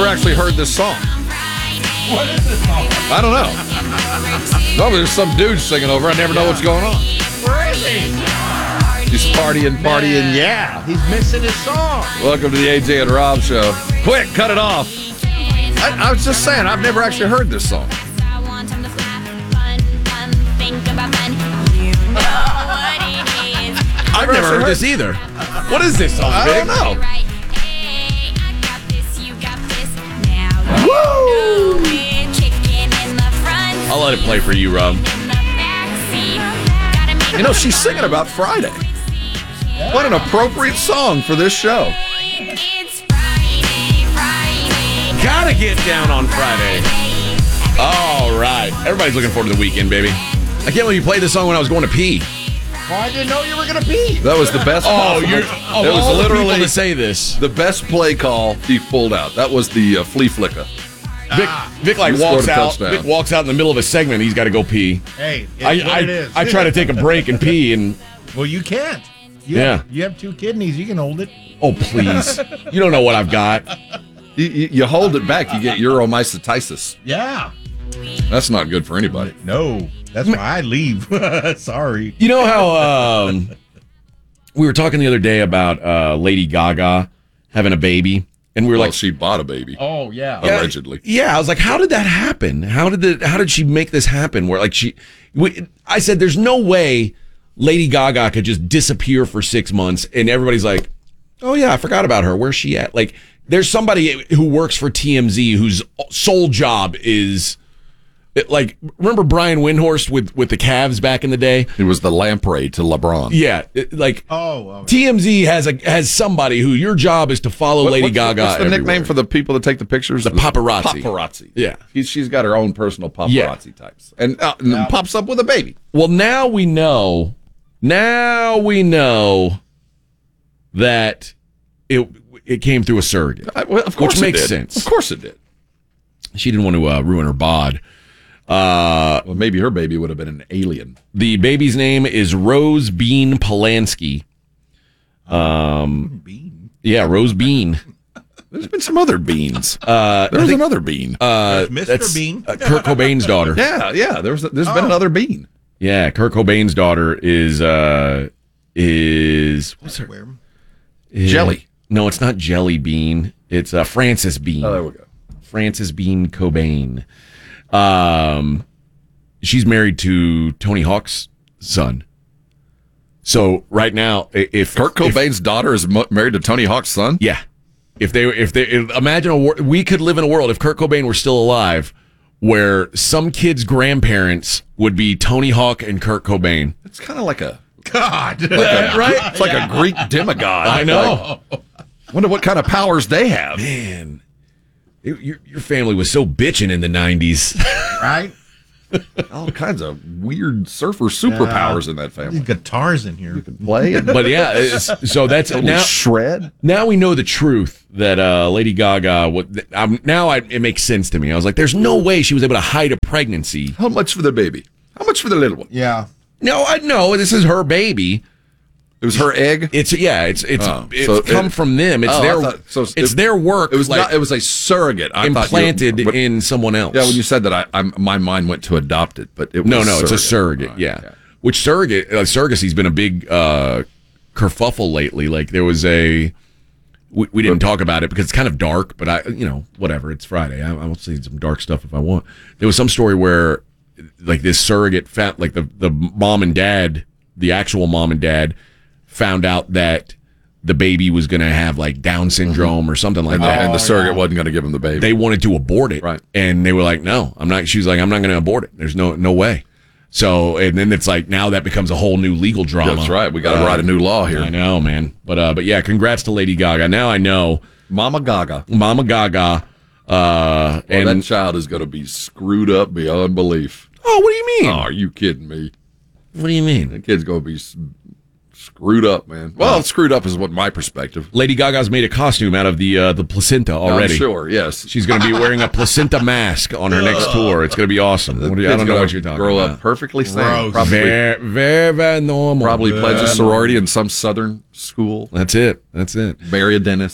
actually heard this song. What is this song? I don't know. No, there's some dude singing over. I never know what's going on. Where is he? He's partying, yeah. He's missing his song. Welcome to the AJ and Rob Show. Quick, cut it off. I was just saying, I've never actually heard this song. I've never heard this either. What is this song, I Big? don't know. Woo! I'll let it play for you, Rob. You know, she's singing about Friday. What an appropriate song for this show. Gotta get down on Friday. All right. Everybody's looking forward to the weekend, baby. I can't believe you played this song when I was going to pee. Well, I didn't know you were going to pee. That was the best possible. It was literally to say this. The best play call he pulled out. That was the flea flicker. Vic like He scored walks a out. touchdown. Vic walks out in the middle of a segment. He's got to go pee. Hey, it's what it is. I try to take a break and pee, and Well, you can't. Yeah. You have 2 kidneys. You can hold it. oh please, you don't know what I've got. You hold it back, you get uromycetitis. Yeah. That's not good for anybody. No. That's why I leave. Sorry. You know how we were talking the other day about Lady Gaga having a baby, and we were Well, like, she bought a baby, Oh, yeah. allegedly. yeah, I was like, how did that happen? How did she make this happen? Where like I said, there's no way Lady Gaga could just disappear for 6 months, and everybody's like, oh yeah, I forgot about her. Where's she at? Like, there's somebody who works for TMZ whose sole job is. Like, remember Brian Windhorst with the Cavs back in the day? It was the lamprey to LeBron. Yeah, TMZ has somebody who your job is to follow Lady Gaga. What's the everywhere. nickname for the people that take the pictures? The paparazzi. Paparazzi. Yeah. She's got her own personal paparazzi types. And pops up with a baby. Well, now we know that it came through a surrogate, Of course which makes did. sense. Of course it did. She didn't want to ruin her bod. Well, maybe her baby would have been an alien. The baby's name is Rose Bean Polanski. Bean. Yeah, Rose Bean. There's been some other beans. There's another bean. Mr. That's Bean. Kurt Cobain's daughter. Yeah. There's been another bean. Yeah, Kurt Cobain's daughter is what's her Jelly. No, it's not Jelly Bean. It's Frances Bean. Oh, there we go. Frances Bean Cobain. She's married to Tony Hawk's son. So right now, if Kurt Cobain's daughter is married to Tony Hawk's son? Yeah. If imagine we could live in a world if Kurt Cobain were still alive, where some kid's grandparents would be Tony Hawk and Kurt Cobain. It's kind of like a God. Right? It's like a Greek demigod. I know. Wonder what kind of powers they have. Man, your family was so bitching in the 90s. Right? All kinds of weird surfer superpowers in that These family. guitars in here. You can play and But yeah, so that's totally shred. now we know the truth that Lady Gaga. It makes sense to me. I was like, there's no way she was able to hide a pregnancy. How much for the baby? How much for the little one? Yeah. No, I know this is her baby. It was her egg. It's so come from them. It's their work. It was not. It was a surrogate. I implanted in someone else. Yeah, when you said that, my mind went to adopt it, but it was no, it's a surrogate. Yeah, okay. Which surrogacy's been a big kerfuffle lately. Like there was we didn't talk about it because it's kind of dark, but whatever. It's Friday. I will see some dark stuff if I want. There was some story where like this surrogate like the mom and dad, the actual mom and dad, found out that the baby was going to have like Down syndrome or something like that. And the surrogate wasn't going to give him the baby. They wanted to abort it. Right. And they were like, no, I'm not. She was like, I'm not going to abort it. There's no way. So, and then it's like, now that becomes a whole new legal drama. That's right. We got to write a new law here. I know, man. But yeah, congrats to Lady Gaga. Now I know. Mama Gaga. And that child is going to be screwed up beyond belief. Oh, what do you mean? Oh, are you kidding me? What do you mean? That kid's going to be screwed up, man. Well, screwed up is what my perspective. Lady Gaga's made a costume out of the placenta already. I'm sure, yes. She's going to be wearing a placenta mask on her next tour. It's going to be awesome. I don't know what you're talking grow about. up perfectly sane. Gross. Probably, Very normal. probably pledge a sorority in some southern school. That's it. Marry a dentist.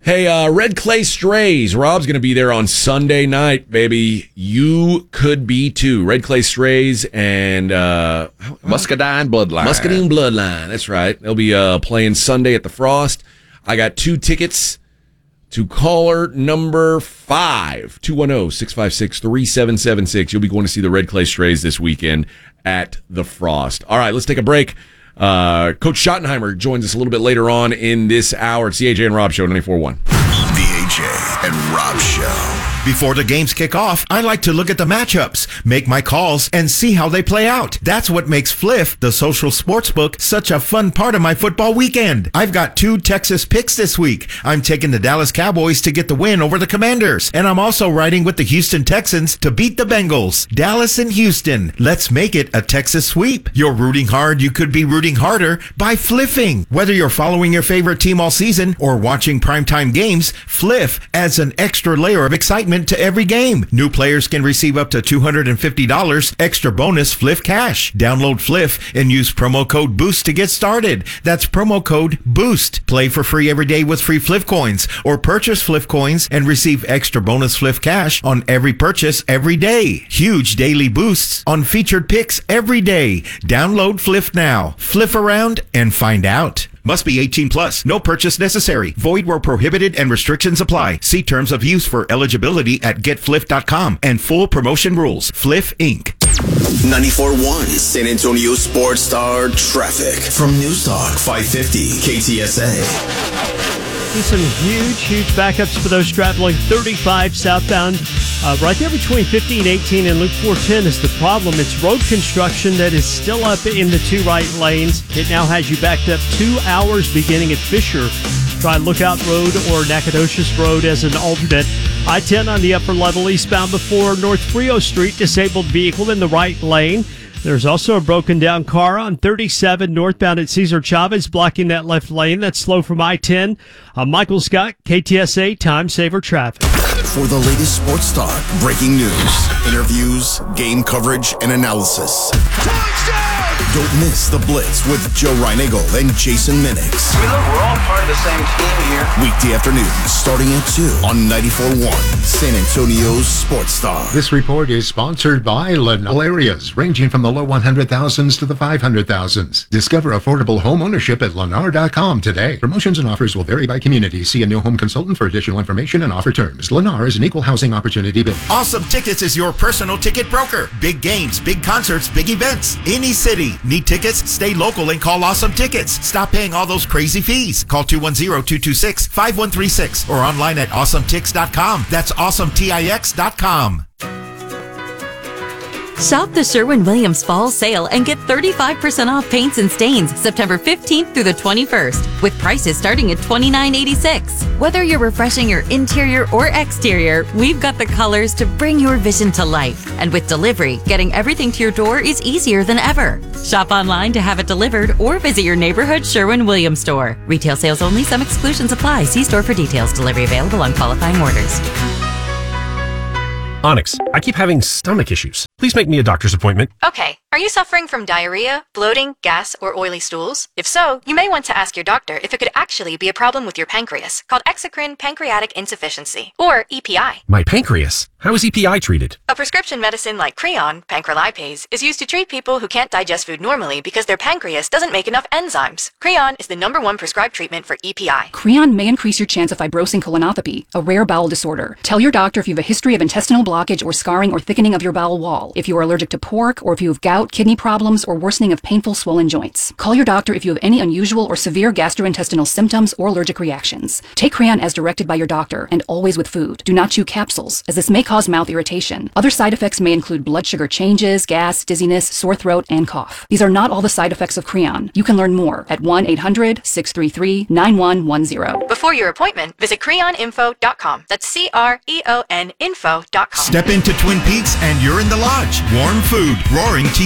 Hey, Red Clay Strays. Rob's going to be there on Sunday night, baby. You could be too. Red Clay Strays and Muscadine Bloodline. Muscadine Bloodline. That's right. They'll be playing Sunday at the Frost. I got 2 tickets to caller number 5, 210-656-3776. You'll be going to see the Red Clay Strays this weekend at the Frost. All right, let's take a break. Coach Schottenheimer joins us a little bit later on in this hour. It's the AJ and Rob Show, 94.1. The AJ and Rob Show. Before the games kick off, I like to look at the matchups, make my calls, and see how they play out. That's what makes Fliff, the social sports book, such a fun part of my football weekend. I've got 2 Texas picks this week. I'm taking the Dallas Cowboys to get the win over the Commanders, and I'm also riding with the Houston Texans to beat the Bengals. Dallas and Houston. Let's make it a Texas sweep. You're rooting hard, you could be rooting harder by fliffing. Whether you're following your favorite team all season or watching primetime games, Fliff adds an extra layer of excitement to every game. New players can receive up to $250 extra bonus Fliff cash. Download Fliff and use promo code BOOST to get started. That's promo code BOOST. Play for free every day with free Fliff coins, or purchase Fliff coins and receive extra bonus Fliff cash on every purchase every day. Huge daily boosts on featured picks every day. Download Fliff now. Fliff around and find out. Must be 18 plus. No purchase necessary. Void where prohibited and restrictions apply. See terms of use for eligibility at getfliff.com and full promotion rules. Fliff Inc. 94.1 San Antonio Sports Star Traffic from News Talk 550 KTSA. Some huge backups for those traveling 35 southbound. Right there between 50 and 18 and Loop 410 is the problem. It's road construction that is still up in the 2 right lanes. It now has you backed up 2 hours beginning at Fisher. Try Lookout Road or Nacogdoches Road as an alternate. I-10 on the upper level eastbound before North Frio Street. Disabled vehicle in the right lane. There's also a broken down car on 37 northbound at Cesar Chavez blocking that left lane. That's slow from I-10. Michael Scott, KTSA Time Saver Traffic. For the latest sports talk, breaking news, interviews, game coverage, and analysis. Touchdown! Don't miss The Blitz with Joe Reinagle and Jason Minix. We're all part of the same team here. Weekday afternoon, starting at 2 on 94.1 San Antonio's Sports Star. This report is sponsored by Lennar areas, ranging from the low 100,000s to the 500,000s. Discover affordable home ownership at Lennar.com today. Promotions and offers will vary by community. See a new home consultant for additional information and offer terms. Lennar is an equal housing opportunity bid. Awesome Tickets is your personal ticket broker. Big games, big concerts, big events. Any city. Need tickets? Stay local and call Awesome Tickets. Stop paying all those crazy fees. Call 210-226-5136 or online at awesometix.com. That's awesometix.com. Shop the Sherwin-Williams Fall Sale and get 35% off paints and stains September 15th through the 21st, with prices starting at $29.86. Whether you're refreshing your interior or exterior, we've got the colors to bring your vision to life. And with delivery, getting everything to your door is easier than ever. Shop online to have it delivered or visit your neighborhood Sherwin-Williams store. Retail sales only. Some exclusions apply. See store for details. Delivery available on qualifying orders. Onyx, I keep having stomach issues. Please make me a doctor's appointment. Okay. Are you suffering from diarrhea, bloating, gas, or oily stools? If so, you may want to ask your doctor if it could actually be a problem with your pancreas, called exocrine pancreatic insufficiency, or EPI. My pancreas? How is EPI treated? A prescription medicine like Creon, pancrelipase, is used to treat people who can't digest food normally because their pancreas doesn't make enough enzymes. Creon is the #1 prescribed treatment for EPI. Creon may increase your chance of fibrosing colonopathy, a rare bowel disorder. Tell your doctor if you have a history of intestinal blockage or scarring or thickening of your bowel wall, if you are allergic to pork, or if you have gout, kidney problems, or worsening of painful swollen joints. Call your doctor if you have any unusual or severe gastrointestinal symptoms or allergic reactions. Take Creon as directed by your doctor, and always with food. Do not chew capsules, as this may cause mouth irritation. Other side effects may include blood sugar changes, gas, dizziness, sore throat, and cough. These are not all the side effects of Creon. You can learn more at 1-800-633-9110. Before your appointment, visit creoninfo.com. That's CREON info.com. Step into Twin Peaks and you're in the lodge. Warm food, roaring TV.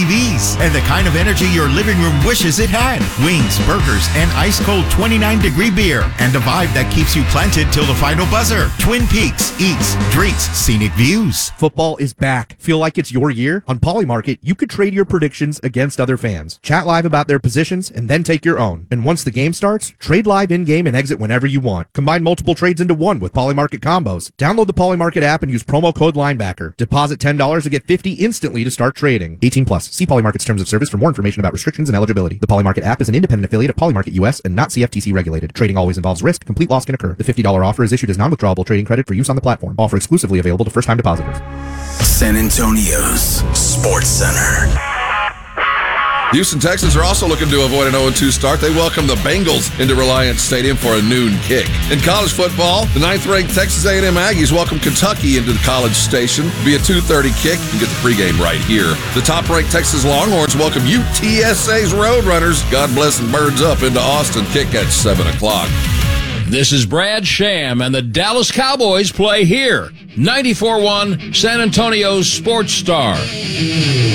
TVs, and the kind of energy your living room wishes it had. Wings, burgers, and ice-cold 29-degree beer, and a vibe that keeps you planted till the final buzzer. Twin Peaks, eats, drinks, scenic views. Football is back. Feel like it's your year? On Polymarket, you could trade your predictions against other fans. Chat live about their positions, and then take your own. And once the game starts, trade live in-game and exit whenever you want. Combine multiple trades into one with Polymarket combos. Download the Polymarket app and use promo code Linebacker. Deposit $10 to get $50 instantly to start trading. 18 plus. See Polymarket's terms of service for more information about restrictions and eligibility. The Polymarket app is an independent affiliate of Polymarket US and not CFTC regulated. Trading always involves risk. Complete loss can occur. The $50 offer is issued as non-withdrawable trading credit for use on the platform. Offer exclusively available to first-time depositors. San Antonio's Sports Center. Houston Texans are also looking to avoid an 0-2 start. They welcome the Bengals into Reliance Stadium for a noon kick. In college football, the 9th-ranked Texas A&M Aggies welcome Kentucky into the College Station. It'll be a 2:30 kick. You can get the pregame right here. The top-ranked Texas Longhorns welcome UTSA's Roadrunners. God bless and birds up into Austin. Kick at 7 o'clock. This is Brad Sham, and the Dallas Cowboys play here. 94.1 San Antonio's Sports Star.